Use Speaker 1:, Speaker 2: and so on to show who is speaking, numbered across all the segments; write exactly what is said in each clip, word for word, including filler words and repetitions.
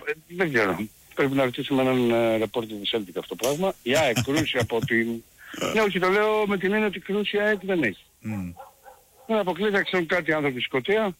Speaker 1: δεν ξέρω. Πρέπει να ρωτήσουμε έναν ρεπόρτερ της Celtic αυτό το πράγμα. Η ΑΕΚ κρούσει από την... Ναι, όχι, το λέω με την έννοια ότι κρούσει η ΑΕΚ δεν έχει. Mm. Δεν αποκλείται να ξέρουν κάτι άνθρωποι στη Σκωτία.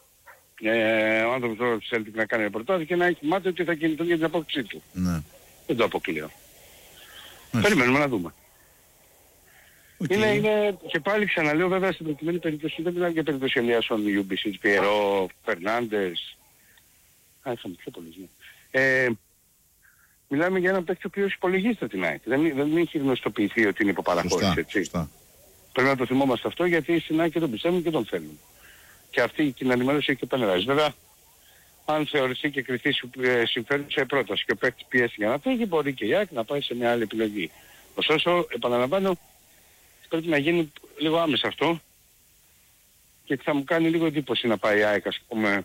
Speaker 1: Ε, ο άνθρωπος τώρα της Celtic να κάνει ρεπορτάζ και να έχει μάθει ότι θα κινηθούν για την απόκτησή του. Mm. Δεν το αποκλείω. Mm. Περιμένουμε να δούμε. Okay. Είναι, είναι, και πάλι ξαναλέω βέβαια στην προκειμένη περίπτωση δεν μιλάμε για περίπτωση Ελιάσον, Ιούμπισιτς, Πιερό, Φερνάντες. Α, είχαμε πιο πολλές, ναι. Ε, μιλάμε για έναν παίκτη ο οποίος υπολογίζεται την ΑΕΚ. Δεν, δεν είχε γνωστοποιηθεί ότι είναι υποπαραχώρηση, έτσι. Σωστά. Πρέπει να το θυμόμαστε αυτό γιατί στην ΑΕΚ τον πιστεύουν και τον θέλουν. Και αυτή την ενημέρωση έχει και πενεράζει. Βέβαια, αν θεωρηθεί και κριθεί συμφέρουσα η πρόταση και ο παίκτης πιέσει για να φύγει, μπορεί και η ΑΕΚ να πάει σε μια άλλη επιλογή. Ωστόσο, επαναλαμβάνω, πρέπει να γίνει λίγο άμεσα αυτό και θα μου κάνει λίγο εντύπωση να πάει η ΑΕΚ, ας πούμε,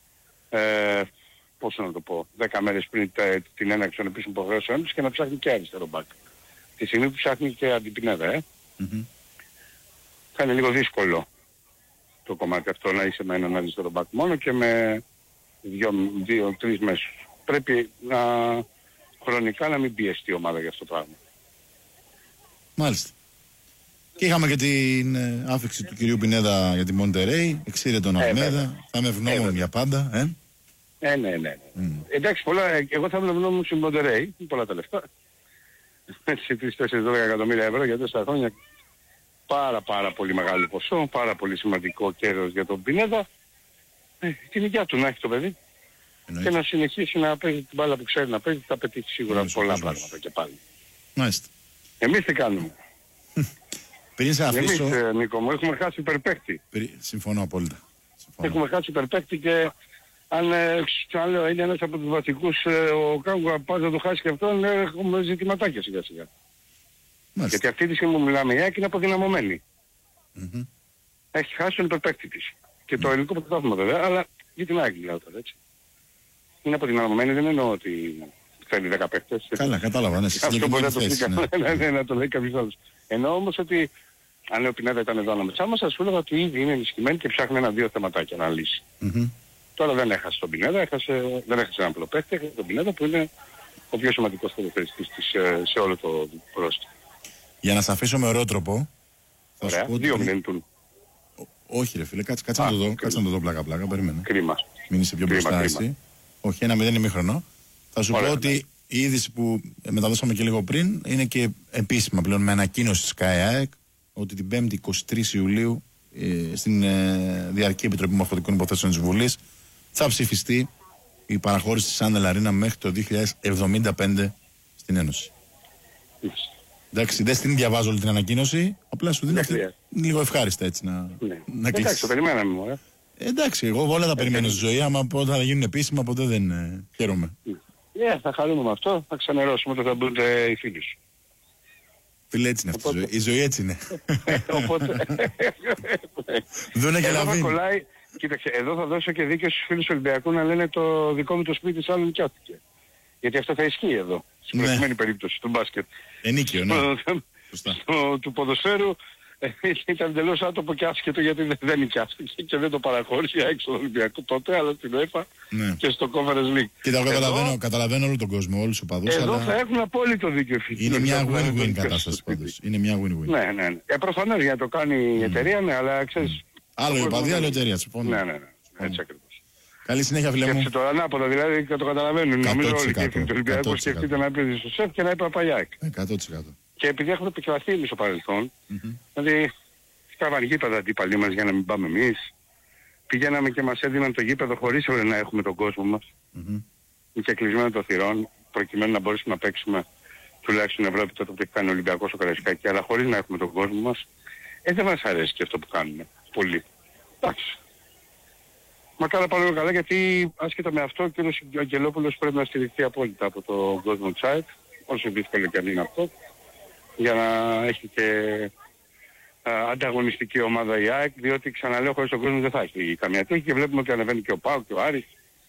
Speaker 1: ε, πώς να το πω, δέκα μέρες πριν τε, την έναρξη των επίσημων υποχρεώσεων και να ψάχνει και αριστερό μπακ. Τη στιγμή που ψάχνει και αντιπινέδα, ε. Mm-hmm. Θα είναι λίγο δύσκολο το κομμάτι αυτό να είσαι με έναν αριστερό μπακ μόνο και με δύο-τρεις μέσους. Πρέπει να χρονικά να μην πιεστεί η ομάδα για αυτό το πράγμα.
Speaker 2: Μάλιστα. Και είχαμε και την ε, άφηξη του κυρίου Πινέδα για τη Μοντερέι, εξήρε τον Αχμέδα, ε, θα είμαι ευγνώμων ε, για πάντα, ε.
Speaker 1: Ε, ναι, ναι. ναι. Mm. Εντάξει, πολλά, εγώ θα είμαι ευγνώμων στην Μοντερέι, πολλά τα λεφτά. Έτσι, τρεις τέσσερις δώδεκα εκατομμύρια ευρώ για τέσσερα χρόνια. Πάρα πάρα πολύ μεγάλο ποσό, πάρα πολύ σημαντικό κέρδος για τον Πινέδα. Ε, την υγεία του να έχει το παιδί. Εννοείται. Και να συνεχίσει να παίζει την μπάλα που ξέρει να παίζει, θα πετύχει σίγουρα Εννοείται. πολλά πράγματα και πάλι.
Speaker 2: Μάλιστα.
Speaker 1: Εμείς τι κάνουμε.
Speaker 2: Πριν σε αφήσω...
Speaker 1: Εμείς, ε, Νίκο μου, έχουμε χάσει υπερπαίχτη.
Speaker 2: Περί... Συμφωνώ απόλυτα. Συμφωνώ.
Speaker 1: Έχουμε χάσει υπερπαίχτη και αν ε, ξαναλέω είναι ένας από τους βασικούς, ε, ο Κάγκουα πας να το χάσει και αυτόν, ε, έχουμε ζητηματάκια σιγά σιγά. Μάλιστα. Γιατί αυτή τη στιγμή που μιλάμε η ΑΕΚ είναι αποδυναμωμένη. Mm-hmm. Έχει χάσει τον υπερπαίχτη της. Και mm. το ελληνικό πρωτάθλημα βέβαια, αλλά για την ΑΕΚ μιλάω τώρα, έτσι. Είναι αποδυναμωμένη, δεν εννοώ ότι θέλει δέκα παίκτες.
Speaker 2: Καλά, κατάλαβα, ναι,
Speaker 1: αυτό μπορεί να το πει ναι. ναι, να το λέει κάποιος άλλος. Εννοώ όμως ότι αν λέει ο Πινέδα ήταν εδώ ανάμεσά μας, ας σου έλεγα ότι ήδη είναι ενισχυμένη και ψάχνει ένα-δύο θεματάκια να λύσει. Mm-hmm. Τώρα δεν έχασε τον Πινέδα, έχασε, δεν έχασε έναν πλοπαίχτη, έχασε τον Πινέδα που είναι ο πιο σημαντικός ποδοσφαιριστής σε όλο το πρόσωπο.
Speaker 2: Για να σε αφήσω με ωραίο τρόπο.
Speaker 1: Ωραία, δύο μηδέν του.
Speaker 2: Όχι ρε φίλε, κάτσε, κάτσε, να, το δω, κάτσε να το δω πλάκα πλάκα, περίμενε.
Speaker 1: Κρίμα.
Speaker 2: Μην είσαι πιο μπροστά εσύ. Όχι, ένα μηδέν ημίχρονο. Θα σου Ωραία, πω ότι η είδηση που μεταδώσαμε και λίγο πριν είναι και επίσημα πλέον με ανακοίνωση της ΚΑΕΑΕΚ ότι την πέμπτη εικοστή τρίτη Ιουλίου ε, στην ε, Διαρκή Επιτροπή Μορφωτικών Υποθέσεων της Βουλής θα ψηφιστεί η παραχώρηση της Σάντελ Αρίνα μέχρι το δύο χιλιάδες εβδομήντα πέντε στην Ένωση. Εντάξει, δεν την διαβάζω όλη την ανακοίνωση, απλά σου δίνω αυτή, λίγο ευχάριστα έτσι να, ναι. να κλείσεις.
Speaker 1: Εντάξει, το περιμέναμε μου,
Speaker 2: ε. Εντάξει, εγώ όλα τα περιμένω στη ζωή, άμα όταν θα γίνουν επίσημα ποτέ δεν ε, χαίρομαι.
Speaker 1: Ναι, yeah, θα χαρούμε με αυτό, θα ξενερώσουμε όταν θα μπουν οι φίλοι σου.
Speaker 2: Φίλε, έτσι είναι αυτή η ζωή, η ζωή έτσι είναι.
Speaker 1: Οπότε...
Speaker 2: Δούνε και να βίνει.
Speaker 1: Κοίταξε, εδώ θα δώσω και δίκαιο στους φίλους Ολυμπιακού να λένε το δικό μου το σπίτι της άλλου νοικιάστηκε. Γιατί αυτό θα ισχύει εδώ, στην ναι. προκειμένη περίπτωση του μπάσκετ.
Speaker 2: Ενίκιο, ναι.
Speaker 1: Στο, στο, του ποδοσφαίρου ε, ήταν εντελώς άτομο και άσχετο γιατί δεν, δεν νοικιάστηκε και δεν το παραχώρησε έξω στο Ολυμπιακό τότε, αλλά στην UEFA ναι. και στο Conference League.
Speaker 2: Κοίτα, εγώ καταλαβαίνω, καταλαβαίνω όλο τον κόσμο, όλους τους οπαδούς.
Speaker 1: Εδώ
Speaker 2: αλλά...
Speaker 1: θα έχουν απόλυτο δίκιο φίλοι.
Speaker 2: Είναι μια win-win κατάσταση πάντως. Είναι μια win-win.
Speaker 1: Ναι, ναι, ναι. Ε, προφανώς για να το κάνει η εταιρεία, ναι, αλλά ξέρεις...
Speaker 2: Άλλο η οπαδία, άλλο η εταιρεία, συμφωνώ.
Speaker 1: Ναι, ναι, ναι. Έτσι ακριβώς.
Speaker 2: Καλή συνέχεια, φίλε μου.
Speaker 1: Και το ανάποδα, δηλαδή και το καταλαβαίνουν. Νομίζω όλοι και οι Ολυμπιακοί σκεφτείτε να πει στο σεφ και να είπε Παπαγιάκ.
Speaker 2: εκατό τοις εκατό.
Speaker 1: Και επειδή έχουμε επικρατεί εμείς στο παρελθόν, mm-hmm. δηλαδή σκάβαν γήπεδα αντίπαλοι μας για να μην πάμε εμείς, πηγαίναμε και μας έδιναν το γήπεδο χωρίς να έχουμε τον κόσμο μας, mm-hmm. και κλεισμένο των θυρών, προκειμένου να μπορέσουμε να παίξουμε τουλάχιστον στην Ευρώπη τότε που έχει κάνει ο Ολυμπιακός ο Καραϊσκάκη, αλλά χωρίς να έχουμε τον κόσμο μας. Ε, δεν μας αρέσει και αυτό που κάνουμε. Πολύ. Εντάξει. Μα καλά πάλι καλά γιατί άσχετα με αυτό ο κ. Αγγελόπουλος πρέπει να στηριχθεί απόλυτα από το κόσμο site, όσο δύσκολο και αν είναι αυτό, για να έχει και α, ανταγωνιστική ομάδα η ΑΕΚ, διότι ξαναλέω χωρίς τον κόσμο δεν θα έχει καμία τύχη και βλέπουμε ότι ανεβαίνει και ο ΠΑΟΚ και ο Άρης.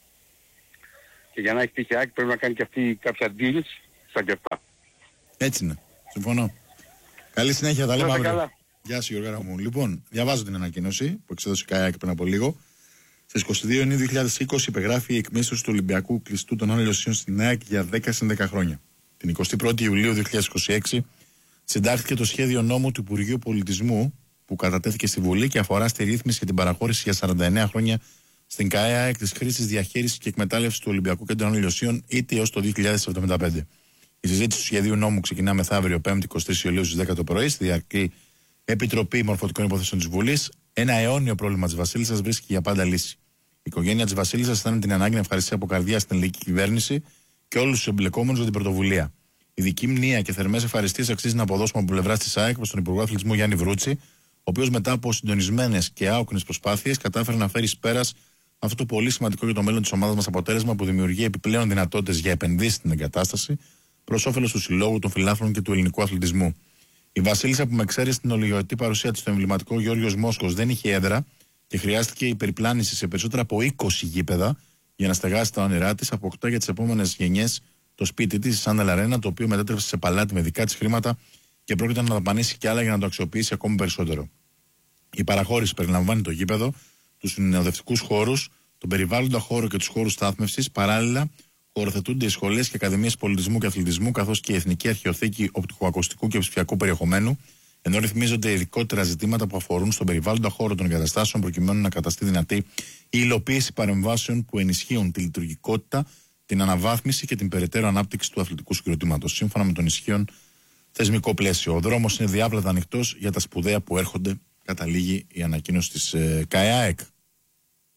Speaker 1: Και για να έχει τύχη η ΑΕΚ πρέπει να κάνει και αυτή κάποια deals στα κεφτά.
Speaker 2: Έτσι είναι. Συμφωνώ. Καλή συνέχεια, τα λέμε αύριο.
Speaker 1: Καλά.
Speaker 2: Γεια σου Γιώργο μου. Λοιπόν, διαβάζω την ανακοίνωση που εξέδωσε η ΚΑΕΑΚ πριν από λίγο. Στις είκοσι δύο Ιουνίου δύο χιλιάδες είκοσι υπεγράφει η εκμίσθωση του Ολυμπιακού κλειστού των Άνω Λιωσίων στην ΑΕΚ για δέκα συν δέκα χρόνια. Την εικοστή πρώτη Ιουλίου δύο χιλιάδες είκοσι έξι συντάχθηκε το σχέδιο νόμου του Υπουργείου Πολιτισμού που κατατέθηκε στη Βουλή και αφορά στη ρύθμιση και την παραχώρηση για σαράντα εννέα χρόνια στην ΚΑΕΑΕΚ της χρήσης, διαχείρισης και εκμετάλλευσης του Ολυμπιακού Κέντρου Άνω Λιωσίων είτε έως το δύο χιλιάδες εβδομήντα πέντε. Η συζήτηση του σχεδίου νόμου ξεκινά μεθαύριο πέμπτη εικοστή τρίτη Ιουλίου στις δέκα το πρωί στη Διαρκή Επιτροπή Μορφωτικών Υποθέσεων της Βουλής. Ένα αιώνιο πρόβλημα της Βασίλισσας βρίσκει για πάντα λύση. Η οικογένεια της Βασίλισσας αισθάνεται την ανάγκη να ευχαριστήσει από καρδιά στην ελληνική κυβέρνηση και όλους τους εμπλεκόμενους για την πρωτοβουλία. Ειδική μνήμα και θερμές ευχαριστίες αξίζει να αποδώσουμε από πλευράς της ΑΕΚ προς τον Υπουργό Αθλητισμού Γιάννη Βρούτση, ο οποίος μετά από συντονισμένες και άοκνες προσπάθειες κατάφερε να φέρει εις πέρας αυτό το πολύ σημαντικό για το μέλλον της ομάδας μας αποτέλεσμα που δημιουργεί επιπλέον δυνατότητες για επενδύσεις στην εγκατάσταση προς όφελος του Συλλόγου, των φιλάθλων και του ελληνικού αθλητισμού. Η Βασίλισσα, που με εξαίρεση την ολιγοετή παρουσία της στο εμβληματικό Γεώργιος Μόσχος, δεν είχε έδρα και χρειάστηκε η περιπλάνηση σε περισσότερα από είκοσι γήπεδα για να στεγάσει τα όνειρά της, αποκτά για τις επόμενες γενιές το σπίτι της, σαν Αλαρένα, το οποίο μετέτρεψε σε παλάτι με δικά της χρήματα και πρόκειται να δαπανίσει κι άλλα για να το αξιοποιήσει ακόμη περισσότερο. Η παραχώρηση περιλαμβάνει το γήπεδο, τους συνοδευτικούς χώρους, τον περιβάλλοντα χώρο και τους χώρους στάθμευσης. Παράλληλα, χωροθετούνται οι σχολές και ακαδημίες πολιτισμού και αθλητισμού, καθώς και η Εθνική Αρχαιοθήκη Οπτικοακουστικού και Ψηφιακού Περιεχομένου, ενώ ρυθμίζονται ειδικότερα ζητήματα που αφορούν στον περιβάλλοντα χώρο των εγκαταστάσεων, προκειμένου να καταστεί δυνατή η υλοποίηση παρεμβάσεων που ενισχύουν τη λειτουργικότητα, την αναβάθμιση και την περαιτέρω ανάπτυξη του αθλητικού συγκροτήματος, σύμφωνα με τον ισχύον θεσμικό πλαίσιο. Ο δρόμος είναι διάπλατα ανοιχτός για τα σπουδαία που έρχονται, καταλήγει η ανακοίνωση της ε, ΚΑΕΑΕΚ.